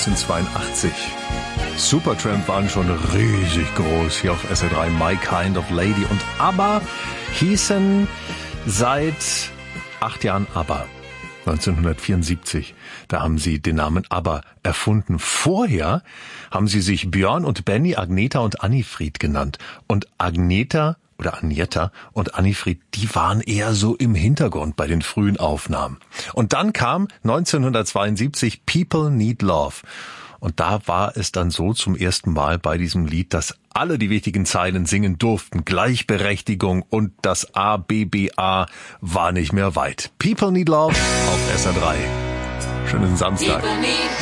1982. Supertramp waren schon riesig groß, hier auf SR3, My Kind of Lady. Und ABBA hießen seit 8 Jahren ABBA. 1974, da haben sie den Namen ABBA erfunden. Vorher haben sie sich Björn und Benny, Agneta und Annifried genannt. Und Agneta und Annifried, die waren eher so im Hintergrund bei den frühen Aufnahmen. Und dann kam 1972 People Need Love. Und da war es dann so zum ersten Mal bei diesem Lied, dass alle die wichtigen Zeilen singen durften. Gleichberechtigung und das ABBA war nicht mehr weit. People Need Love auf SR3. Schönen Samstag.